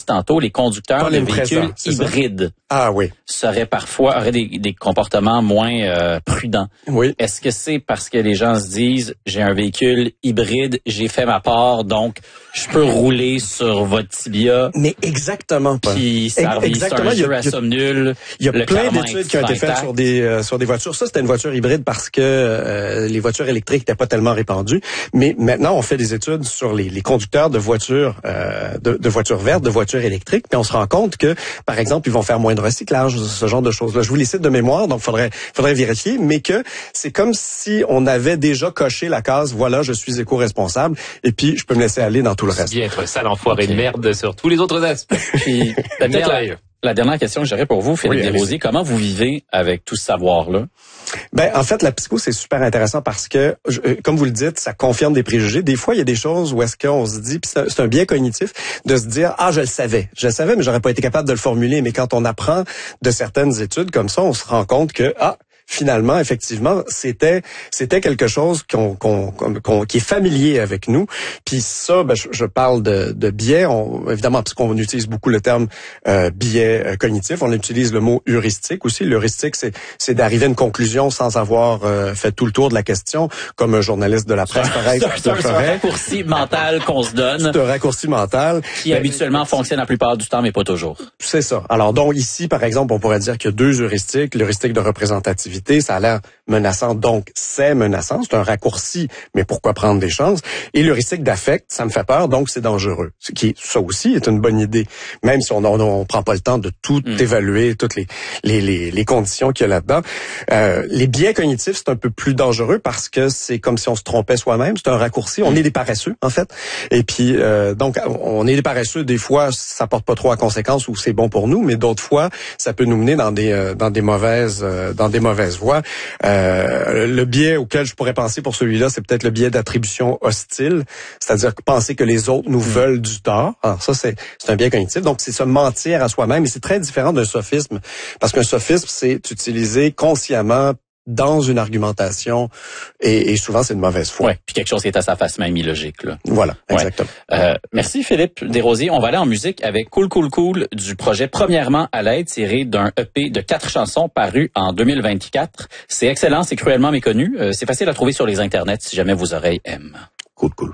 tantôt, les conducteurs de véhicules hybrides auraient des comportements moins prudents. Oui. Est-ce que c'est parce que les gens se disent, j'ai un véhicule hybride, j'ai fait ma part, donc je peux rouler sur votre tibia? Mais exactement pas. Puis ça revient sur un jeu à somme nulle. Il y a plein d'études qui ont été faites sur des voitures. Ça, c'était une voiture hybride parce que les voitures électriques n'étaient pas tellement répandues. Mais maintenant, on fait des études sur les conducteurs de voitures de voitures vertes, de voitures électriques, puis on se rend compte que, par exemple, ils vont faire moins de recyclage, ce genre de choses-là. Je vous les cite de mémoire, donc faudrait vérifier, mais que c'est comme si on avait déjà coché la case, voilà, je suis éco-responsable, et puis je peux me laisser aller dans tout le reste. Bien être sale enfoiré de merde sur tous les autres aspects. Puis, la dernière question que j'aurais pour vous, Philippe Desrosiers, comment vous vivez avec tout ce savoir-là? Ben, en fait, la psycho, c'est super intéressant parce que, comme vous le dites, ça confirme des préjugés. Des fois, il y a des choses où est-ce qu'on se dit, puis c'est un biais cognitif, de se dire, je le savais, mais j'aurais pas été capable de le formuler. Mais quand on apprend de certaines études comme ça, on se rend compte que, finalement, effectivement, c'était quelque chose qui est familier avec nous. Puis ça, je parle de biais. Évidemment, parce qu'on utilise beaucoup le terme biais cognitif. On utilise le mot heuristique aussi. L'heuristique, c'est d'arriver à une conclusion sans avoir fait tout le tour de la question, comme un journaliste de la presse, pareil. C'est un raccourci mental qu'on se donne. C'est un raccourci mental. Qui habituellement fonctionne la plupart du temps, mais pas toujours. C'est ça. Alors, donc ici, par exemple, on pourrait dire qu'il y a deux heuristiques. L'heuristique de représentativité, ça a l'air menaçant, donc c'est menaçant, c'est un raccourci, mais pourquoi prendre des chances? Et l'heuristique d'affect, ça me fait peur, donc c'est dangereux. Ce qui, ça aussi, est une bonne idée, même si on prend pas le temps de tout évaluer, toutes les conditions qu'il y a là-dedans. Les biais cognitifs, c'est un peu plus dangereux parce que c'est comme si on se trompait soi-même, c'est un raccourci, on est des paresseux, en fait. Et puis, donc, on est des paresseux, des fois, ça porte pas trop à conséquence ou c'est bon pour nous, mais d'autres fois, ça peut nous mener dans des mauvaises voies. Le biais auquel je pourrais penser pour celui-là, c'est peut-être le biais d'attribution hostile, c'est-à-dire penser que les autres nous veulent du tort. Alors ça, c'est un biais cognitif. Donc, c'est se mentir à soi-même, et c'est très différent d'un sophisme, parce qu'un sophisme, c'est utilisé consciemment dans une argumentation, et souvent c'est de mauvaise foi. Ouais, puis quelque chose qui est à sa face même illogique, là. Voilà, exactement. Merci Philippe Desrosiers. On va aller en musique avec Cool Cool Cool du projet Premièrement à l'aide, tiré d'un EP de 4 chansons paru en 2024. C'est excellent, c'est cruellement méconnu. C'est facile à trouver sur les internets si jamais vos oreilles aiment. Cool Cool.